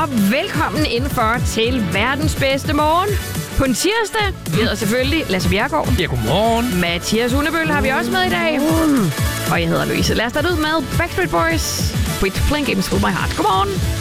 og velkommen indenfor til verdens bedste morgen. På en tirsdag hedder selvfølgelig Lasse Bjerregaard. Ja, godmorgen. Mathias Hundebøl har vi også med i dag. Og jeg hedder Louise. Lad os starte ud med Backstreet Boys. Quit Playing Games With My Heart. Godmorgen.